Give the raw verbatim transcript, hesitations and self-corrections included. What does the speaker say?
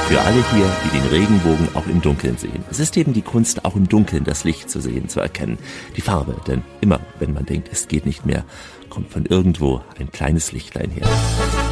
Für alle hier, die den Regenbogen auch im Dunkeln sehen. Es ist eben die Kunst, auch im Dunkeln das Licht zu sehen, zu erkennen. Die Farbe, denn immer, wenn man denkt, es geht nicht mehr, kommt von irgendwo ein kleines Lichtlein her.